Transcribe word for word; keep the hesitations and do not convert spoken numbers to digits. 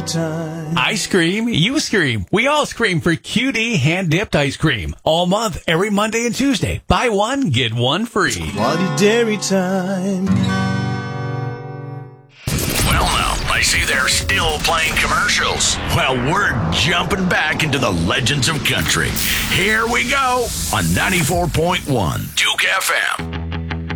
dairy time. I scream, you scream. We all scream for Q D hand-dipped ice cream. All month, every Monday and Tuesday. Buy one, get one free. Quality dairy time. Well, now, I see they're still playing commercials. Well, we're jumping back into the legends of country. Here we go on ninety-four point one Duke F M.